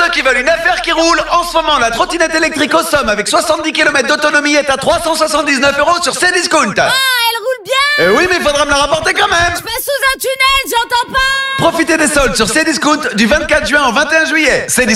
ceux qui veulent une affaire qui roule, en ce moment, la trottinette électrique au Somme avec 70 km d'autonomie est à 379 € sur Cdiscount. Ah, elle roule bien. Oui, mais il faudra me la rapporter quand même. Je passe sous un tunnel, j'entends pas. Profitez des soldes sur Cdiscount du 24 juin au 21 juillet. Cdiscount.